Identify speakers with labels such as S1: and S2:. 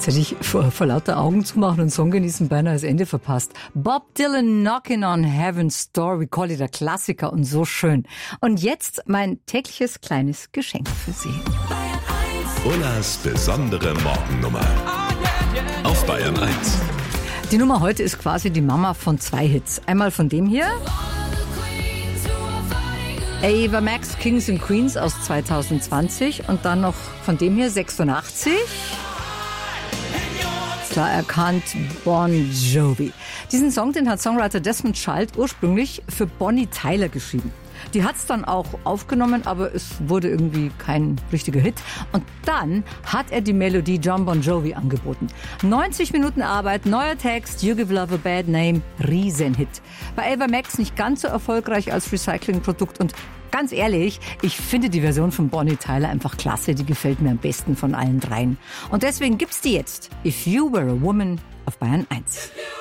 S1: Jetzt hätte ich vor lauter Augen zumachen und Song genießen beinahe das Ende verpasst. Bob Dylan, Knocking on Heaven's Door, we call it a Klassiker und so schön. Und jetzt mein tägliches kleines Geschenk für Sie.
S2: Ullas besondere Morgennummer auf Bayern 1.
S1: Die Nummer heute ist quasi die Mama von 2 Hits. Einmal von dem hier. Ava Max, Kings and Queens aus 2020 und dann noch von dem hier 86. Klar erkannt, Bon Jovi. Diesen Song, den hat Songwriter Desmond Child ursprünglich für Bonnie Tyler geschrieben. Die hat es dann auch aufgenommen, aber es wurde irgendwie kein richtiger Hit. Und dann hat er die Melodie John Bon Jovi angeboten. 90 Minuten Arbeit, neuer Text, You Give Love a Bad Name, Riesenhit. Bei Ava Max nicht ganz so erfolgreich als Recyclingprodukt und ganz ehrlich, ich finde die Version von Bonnie Tyler einfach klasse. Die gefällt mir am besten von allen dreien. Und deswegen gibt's die jetzt. If You Were a Woman auf Bayern 1.